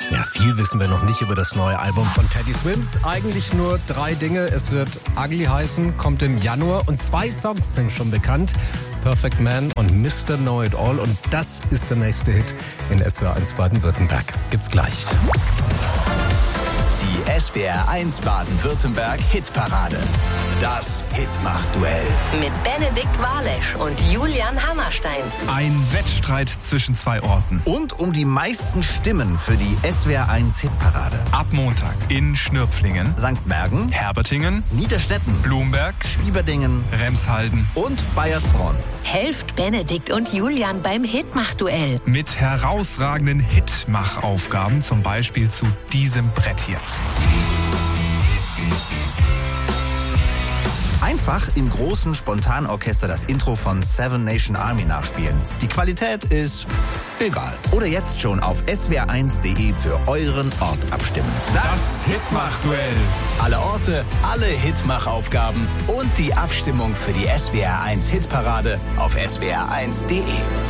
Ja, viel wissen wir noch nicht über das neue Album von Teddy Swims. Eigentlich nur 3 Dinge. Es wird Ugly heißen, kommt im Januar und 2 Songs sind schon bekannt. Perfect Man und Mr. Know It All. Und das ist der nächste Hit in SWR 1 Baden-Württemberg. Gibt's gleich. Die SWR 1 Baden-Württemberg Hitparade. Das Hitmach-Duell. Mit Benedikt Walesch und Julian Hammerstein. Ein Wettstreit zwischen 2 Orten. Und um die meisten Stimmen für die SWR 1 Hitparade. Ab Montag in Schnürpflingen, St. Mergen, Herbertingen, Niederstetten, Blumberg, Schwieberdingen Remshalden und Baiersbronn. Helft Benedikt und Julian beim Hitmach-Duell. mit herausragenden Hitmachaufgaben, zum Beispiel zu diesem Brett hier. Einfach im großen Spontanorchester das Intro von Seven Nation Army nachspielen. Die Qualität ist egal. Oder jetzt schon auf swr1.de für euren Ort abstimmen. Das Hitmach-Duell. Alle Orte, alle Hitmachaufgaben und die Abstimmung für die SWR 1 Hitparade auf swr1.de.